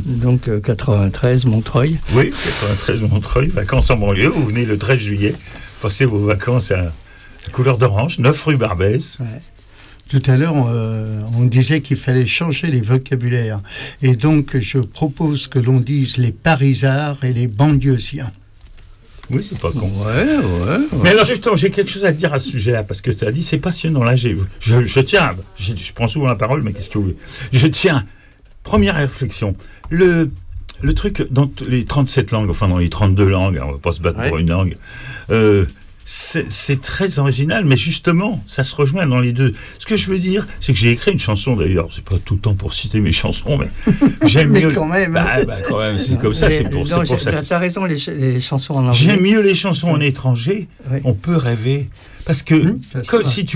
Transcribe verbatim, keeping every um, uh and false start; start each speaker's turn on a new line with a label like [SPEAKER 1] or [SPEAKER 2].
[SPEAKER 1] Donc euh, quatre-vingt-treize, Montreuil.
[SPEAKER 2] Oui, quatre-vingt-treize, Montreuil, vacances en banlieue. Vous venez le treize juillet, passez vos vacances à la couleur d'orange, neuf rue Barbès.
[SPEAKER 3] Ouais. Tout à l'heure, euh, on disait qu'il fallait changer les vocabulaires. Et donc, je propose que l'on dise les Parisards et les banlieusien.
[SPEAKER 2] Oui, c'est pas con.
[SPEAKER 1] Ouais, ouais, ouais.
[SPEAKER 2] Mais alors, justement, j'ai quelque chose à te dire à ce sujet-là, parce que tu as dit, c'est passionnant. Là, j'ai, je, je tiens, je, je prends souvent la parole, mais qu'est-ce que vous voulez ? Je tiens. Première réflexion. Le, le truc dans t- les trente-sept langues, enfin dans les trente-deux langues, on va pas se battre
[SPEAKER 1] Ouais.
[SPEAKER 2] pour une langue, euh, c'est, c'est très original, mais justement, ça se rejoint dans les deux. Ce que je veux dire, c'est que j'ai écrit une chanson, d'ailleurs, c'est pas tout le temps pour citer mes chansons, mais j'aime
[SPEAKER 3] Mais
[SPEAKER 2] mieux...
[SPEAKER 3] quand même.
[SPEAKER 2] Bah, bah, quand même, c'est comme ça,
[SPEAKER 1] Mais,
[SPEAKER 2] c'est pour,
[SPEAKER 1] non,
[SPEAKER 2] c'est pour
[SPEAKER 1] j'ai-
[SPEAKER 2] ça. que-
[SPEAKER 1] T'as raison, les, ch- les chansons en anglais.
[SPEAKER 2] J'aime mieux les chansons en étranger,
[SPEAKER 1] Oui.
[SPEAKER 2] on peut rêver. Parce que
[SPEAKER 3] Mmh, ça se
[SPEAKER 2] que
[SPEAKER 3] voit.
[SPEAKER 2] si tu